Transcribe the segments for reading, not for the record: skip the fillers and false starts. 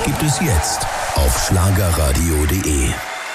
gibt es jetzt auf schlagerradio.de.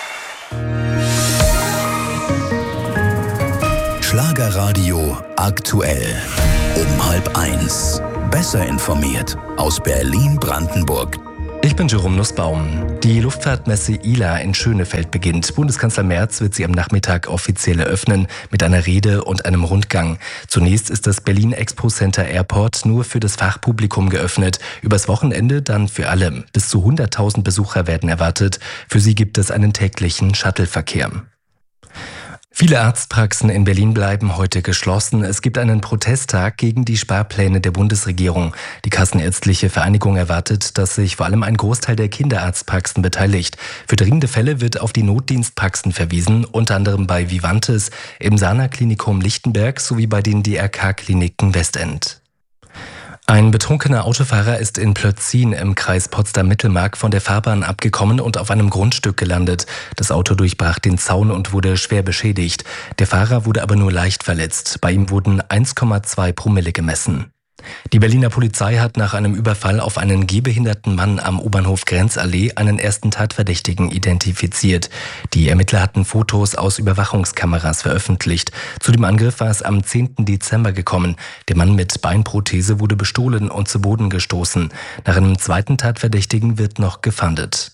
Schlagerradio aktuell. Um 12:30. Besser informiert aus Berlin-Brandenburg. Ich bin Jerome Nussbaum. Die Luftfahrtmesse ILA in Schönefeld beginnt. Bundeskanzler Merz wird sie am Nachmittag offiziell eröffnen mit einer Rede und einem Rundgang. Zunächst ist das Berlin Expo Center Airport nur für das Fachpublikum geöffnet. Übers Wochenende dann für alle. Bis zu 100.000 Besucher werden erwartet. Für sie gibt es einen täglichen Shuttleverkehr. Viele Arztpraxen in Berlin bleiben heute geschlossen. Es gibt einen Protesttag gegen die Sparpläne der Bundesregierung. Die Kassenärztliche Vereinigung erwartet, dass sich vor allem ein Großteil der Kinderarztpraxen beteiligt. Für dringende Fälle wird auf die Notdienstpraxen verwiesen, unter anderem bei Vivantes, im Sana-Klinikum Lichtenberg sowie bei den DRK-Kliniken Westend. Ein betrunkener Autofahrer ist in Plötzin im Kreis Potsdam-Mittelmark von der Fahrbahn abgekommen und auf einem Grundstück gelandet. Das Auto durchbrach den Zaun und wurde schwer beschädigt. Der Fahrer wurde aber nur leicht verletzt. Bei ihm wurden 1,2 Promille gemessen. Die Berliner Polizei hat nach einem Überfall auf einen gehbehinderten Mann am U-Bahnhof Grenzallee einen ersten Tatverdächtigen identifiziert. Die Ermittler hatten Fotos aus Überwachungskameras veröffentlicht. Zu dem Angriff war es am 10. Dezember gekommen. Der Mann mit Beinprothese wurde bestohlen und zu Boden gestoßen. Nach einem zweiten Tatverdächtigen wird noch gefahndet.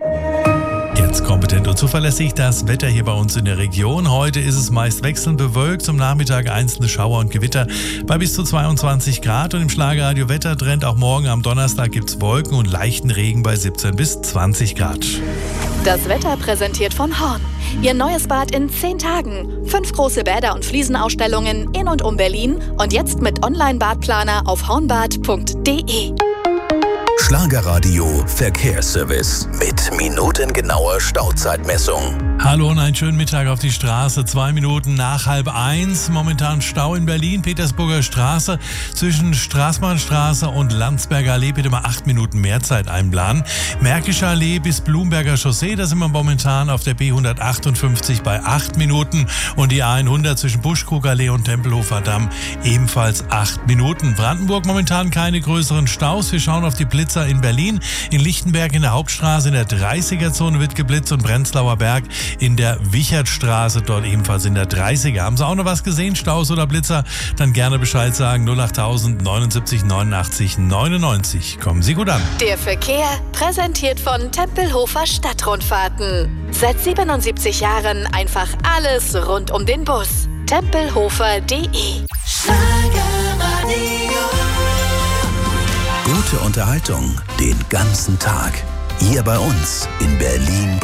Jetzt kompetent und zuverlässig das Wetter hier bei uns in der Region. Heute ist es meist wechselnd bewölkt, zum Nachmittag einzelne Schauer und Gewitter bei bis zu 22 Grad. Und im Schlagerradio Wettertrend auch morgen am Donnerstag gibt es Wolken und leichten Regen bei 17 bis 20 Grad. Das Wetter präsentiert von Horn. Ihr neues Bad in 10 Tagen. 5 große Bäder und Fliesenausstellungen in und um Berlin. Und jetzt mit Online-Badplaner auf hornbad.de. Schlagerradio Verkehrsservice mit minutengenauer Stauzeitmessung. Hallo und einen schönen Mittag auf die Straße. 2 Minuten nach 12:30. Momentan Stau in Berlin, Petersburger Straße. Zwischen Straßmannstraße und Landsberger Allee bitte mal 8 Minuten mehr Zeit einplanen. Märkische Allee bis Blumberger Chaussee, da sind wir momentan auf der B158 bei 8 Minuten. Und die A100 zwischen Buschkrugallee und Tempelhofer Damm ebenfalls 8 Minuten. Brandenburg momentan keine größeren Staus. Wir schauen auf die Blitzer in Berlin. In Lichtenberg in der Hauptstraße in der 30er-Zone wird geblitzt und Prenzlauer Berg in der Wichertstraße, dort ebenfalls in der 30er. Haben Sie auch noch was gesehen, Staus oder Blitzer? Dann gerne Bescheid sagen, 08000 79 89 99. Kommen Sie gut an. Der Verkehr präsentiert von Tempelhofer Stadtrundfahrten. Seit 77 Jahren einfach alles rund um den Bus. Tempelhofer.de. Gute Unterhaltung den ganzen Tag. Hier bei uns in Berlin.